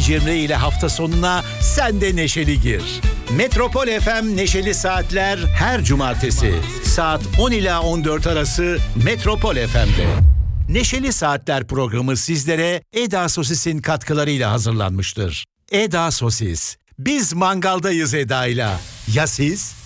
Cemre ile hafta sonuna sen de neşeli gir. Metropol FM Neşeli Saatler her cumartesi saat 10 ila 14 arası Metropol FM'de. Neşeli Saatler programı sizlere Eda Sosis'in katkılarıyla hazırlanmıştır. Eda Sosis. Biz mangaldayız Eda'yla. Ya siz?